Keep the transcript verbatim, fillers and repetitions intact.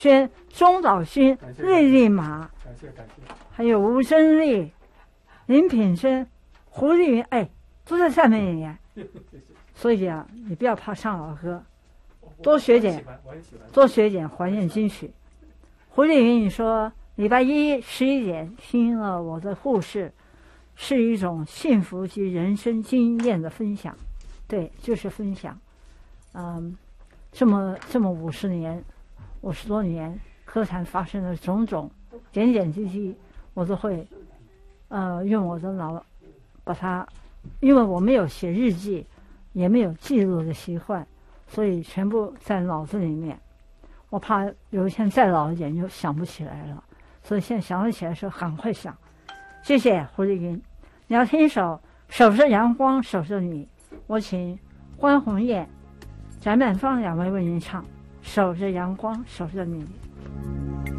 轩、钟岛勋、丽丽马， 感谢感谢， 还有吴珍丽、林品生、胡丽云，哎，都在下面演。所以啊，你不要怕唱老歌，多学点，多学点怀念金曲。胡丽云，你说礼拜一十一点听了我的故事，是一种幸福及人生经验的分享，对，就是分享。嗯，这么这么五十年，五十多年，歌坛发生的种种点点滴滴，我都会，呃，用我的脑把它，因为我没有写日记，也没有记录的习惯，所以全部在脑子里面。我怕有一天再老一点就想不起来了，所以现在想得起来的时候赶快想。谢谢胡丽云，你要听一首《守着阳光守着你》，我请关红艳、翟满芳两位为您唱《守着阳光守着你》。